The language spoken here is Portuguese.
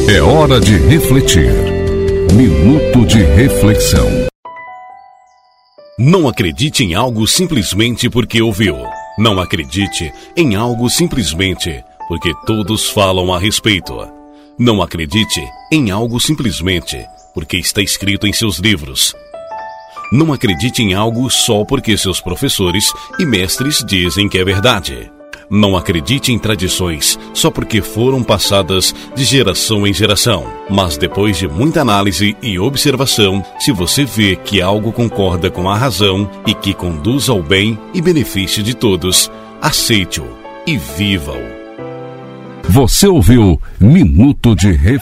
É hora de refletir. Minuto de reflexão. Não acredite em algo simplesmente porque ouviu. Não acredite em algo simplesmente porque todos falam a respeito. Não acredite em algo simplesmente porque está escrito em seus livros. Não acredite em algo só porque seus professores e mestres dizem que é verdade. Não acredite em tradições só porque foram passadas de geração em geração. Mas depois de muita análise e observação, se você vê que algo concorda com a razão e que conduz ao bem e benefício de todos, aceite-o e viva-o. Você ouviu Minuto de Reflexão.